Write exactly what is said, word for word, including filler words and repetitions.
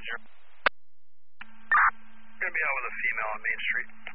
Going to be out with a female on Main Street.